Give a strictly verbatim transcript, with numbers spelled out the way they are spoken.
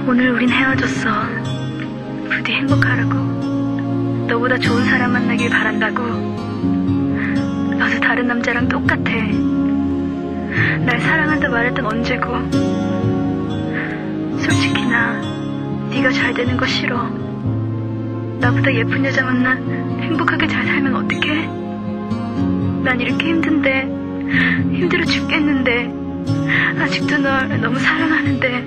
오늘 우린 헤어졌어. 부디 행복하라고. 너보다 좋은 사람 만나길 바란다고. 너도 다른 남자랑 똑같아. 날 사랑한다 말했던 언제고. 솔직히 나 네가 잘 되는 거 싫어. 나보다 예쁜 여자 만나 행복하게 잘 살면 어떡해? 난 이렇게 힘든데, 힘들어 죽겠는데, 아직도 널 너무 사랑하는데.